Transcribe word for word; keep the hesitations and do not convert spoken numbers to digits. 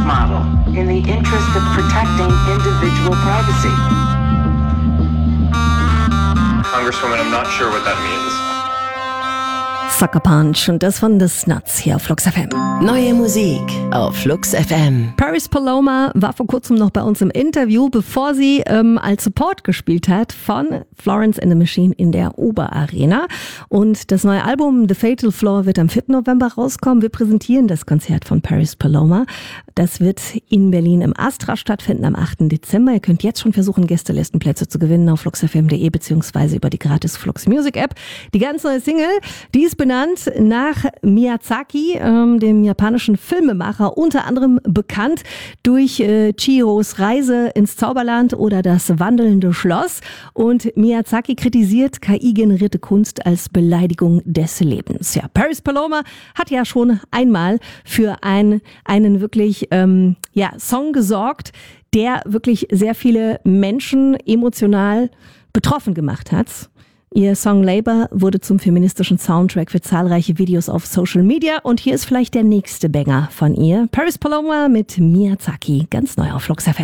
model in the interest of protecting individual privacy. Congresswoman, I'm not sure what that means. Sucker Punch und das von The Snuts hier auf Flux F M. Neue Musik auf Flux F M. Paris Paloma war vor kurzem noch bei uns im Interview, bevor sie ähm, als Support gespielt hat von Florence and the Machine in der Oberarena. Und das neue Album The Fatal Flaw wird am vierten November rauskommen. Wir präsentieren das Konzert von Paris Paloma. Das wird in Berlin im Astra stattfinden am achten Dezember. Ihr könnt jetzt schon versuchen, Gästelistenplätze zu gewinnen auf flux f m punkt d e beziehungsweise über die gratis Flux Music App. Die ganz neue Single, die ist benannt nach Miyazaki, ähm, dem japanischen Filmemacher, unter anderem bekannt durch äh, Chihiros Reise ins Zauberland oder das wandelnde Schloss. Und Miyazaki kritisiert K I-generierte Kunst als Beleidigung des Lebens. Ja, Paris Paloma hat ja schon einmal für ein, einen wirklich ähm, ja, Song gesorgt, der wirklich sehr viele Menschen emotional betroffen gemacht hat. Ihr Song Labor wurde zum feministischen Soundtrack für zahlreiche Videos auf Social Media und hier ist vielleicht der nächste Banger von ihr. Paris Paloma mit Miyazaki, ganz neu auf Flux F M.